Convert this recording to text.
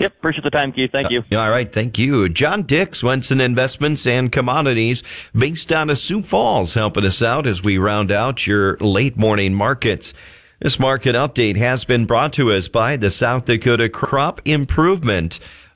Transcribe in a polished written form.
Yep, appreciate the time, Keith. Thank you. All right, thank you. John Dick, Swenson Investments and Commodities, based out of Sioux Falls, helping us out as we round out your late morning markets. This market update has been brought to us by the South Dakota Crop Improvement